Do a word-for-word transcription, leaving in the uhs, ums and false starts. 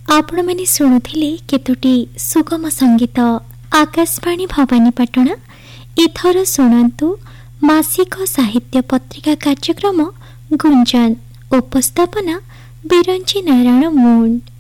आपण मैंने शुणुले केतोटी सुगम संगीत आकाशवाणी भवानीपाटना। इथर शुणु मासिक साहित्य पत्रिका कार्यक्रम गुंजन। उपस्थापना बिरंची नारायण मूंड।